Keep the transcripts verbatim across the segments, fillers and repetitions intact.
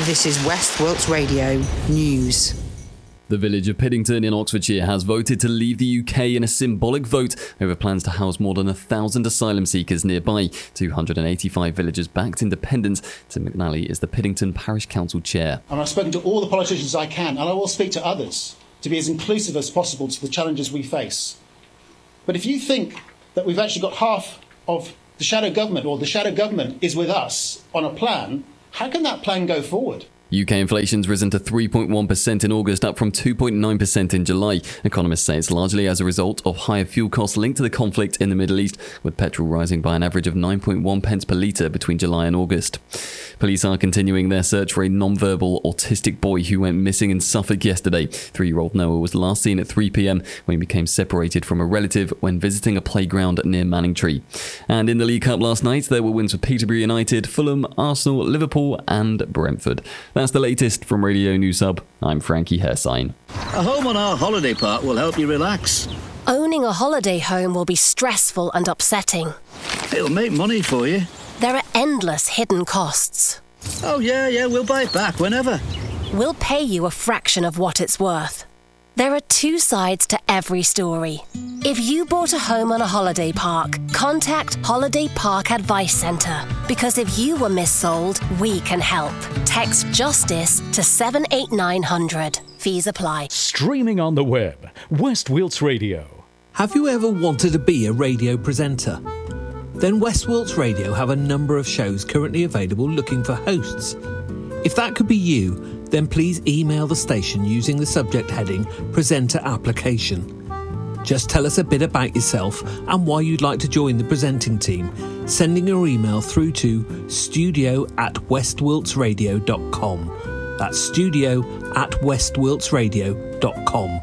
This is West Wilts Radio News. The village of Piddington in Oxfordshire has voted to leave the U K in a symbolic vote over plans to house more than a thousand asylum seekers nearby. two hundred eighty-five villagers backed independence. Tim McNally is the Piddington Parish Council Chair. And I've spoken to all the politicians I can, and I will speak to others to be as inclusive as possible to the challenges we face. But if you think that we've actually got half of the shadow government, or the shadow government is with us on a plan, how can that plan go forward? U K inflation's risen to three point one percent in August, up from two point nine percent in July. Economists say it's largely as a result of higher fuel costs linked to the conflict in the Middle East, with petrol rising by an average of nine point one pence per litre between July and August. Police are continuing their search for a non-verbal autistic boy who went missing in Suffolk yesterday. Three-year-old Noah was last seen at three p.m. when he became separated from a relative when visiting a playground near Manningtree. And in the League Cup last night, there were wins for Peterborough United, Fulham, Arsenal, Liverpool and Brentford. That's the latest from Radio News Hub. I'm Frankie Hersign. A home on our holiday park will help you relax. Owning a holiday home will be stressful and upsetting. It'll make money for you. There are endless hidden costs. Oh yeah, yeah, we'll buy it back whenever. We'll pay you a fraction of what it's worth. There are two sides to every story. If you bought a home on a holiday park, contact Holiday Park Advice Centre. Because if you were missold, we can help. Text JUSTICE to seven eight nine hundred. Fees apply. Streaming on the web, West Wilts Radio. Have you ever wanted to be a radio presenter? Then West Wilts Radio have a number of shows currently available looking for hosts. If that could be you, then please email the station using the subject heading Presenter Application. Just tell us a bit about yourself and why you'd like to join the presenting team, sending your email through to studio at westwiltsradio dot com. That's studio at westwiltsradio dot com.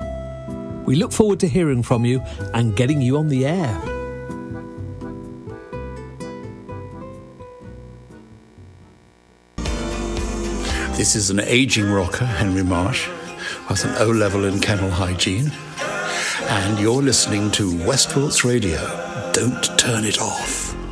We look forward to hearing from you and getting you on the air. This is an ageing rocker, Henry Marsh, with an O-level in kennel hygiene. And you're listening to West Wilts Radio. Don't turn it off.